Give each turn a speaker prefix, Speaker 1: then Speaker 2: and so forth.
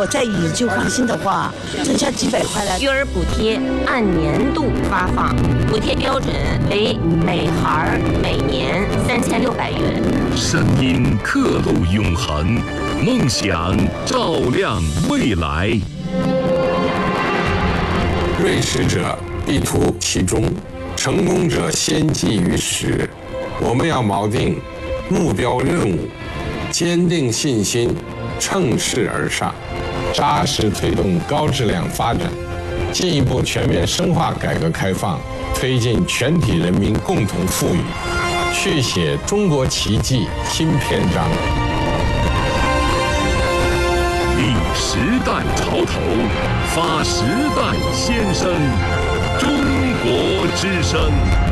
Speaker 1: 我再以旧换新的话，剩下几百块了。
Speaker 2: 育儿补贴按年度发放，补贴标准为每孩每年3600元。
Speaker 3: 声音刻录永恒，梦想照亮未来。
Speaker 4: 锐识者必图其中，成功者先记于始。我们要锚定目标任务，坚定信心，乘势而上，扎实推动高质量发展，进一步全面深化改革开放，推进全体人民共同富裕，续写中国奇迹新篇章。
Speaker 3: 立时代潮头，发时代先声，中国之声。